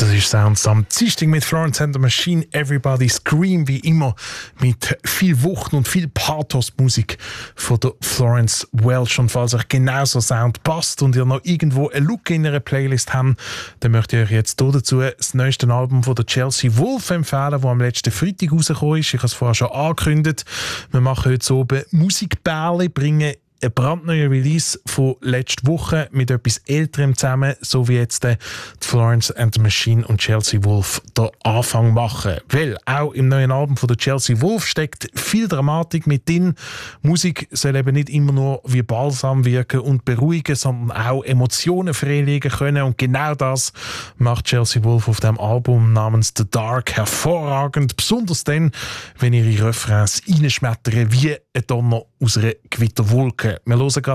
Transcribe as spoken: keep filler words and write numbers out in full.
Das ist Sounds am Dienstag mit Florence and the Machine, Everybody Scream, wie immer mit viel Wucht und viel Pathos-Musik von der Florence Welch. Und falls euch genauso Sound passt und ihr noch irgendwo einen Look in einer Playlist habt, dann möchte ich euch jetzt hier dazu das neueste Album von der Chelsea Wolfe empfehlen, das am letzten Freitag rausgekommen ist. Ich habe es vorher schon angekündigt. Wir machen heute so oben Musikbärli, bringen ein brandneuer Release von letzter Woche mit etwas Älterem zusammen, so wie jetzt die Florence and the Machine und Chelsea Wolfe den Anfang machen. Weil auch im neuen Album von der Chelsea Wolfe steckt viel Dramatik mit drin. Musik soll eben nicht immer nur wie Balsam wirken und beruhigen, sondern auch Emotionen freilegen können. Und genau das macht Chelsea Wolfe auf dem Album namens The Dark hervorragend. Besonders dann, wenn ihre Refrains reinschmettern wie ein Donner aus einer Gewitterwolke. Wir hören gerade